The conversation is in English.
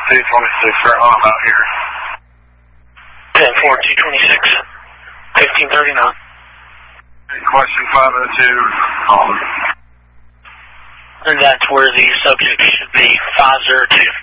226, right on about here. 10-4-226, 1539. Question 502. And that's where the subject should be, 502.